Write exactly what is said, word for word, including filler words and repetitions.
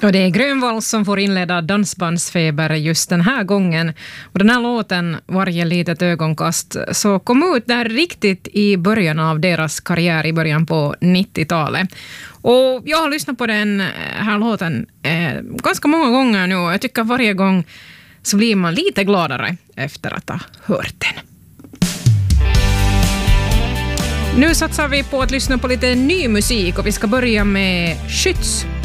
Och det är Grönvals som får inleda Dansbandsfeber just den här gången. Och den här låten, Varje litet ögonkast, så kom ut där riktigt i början av deras karriär, i början på nittiotalet. Och jag har lyssnat på den här låten eh, ganska många gånger nu, och jag tycker varje gång så blir man lite gladare efter att ha hört den. Nu satsar vi på att lyssna på lite ny musik, och vi ska börja med Skytts